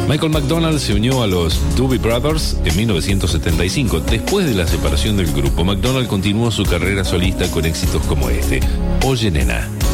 Michael McDonald se unió a los Doobie Brothers en 1975. Después de la separación del grupo, McDonald continuó su carrera solista con éxitos como este, Oye Nena.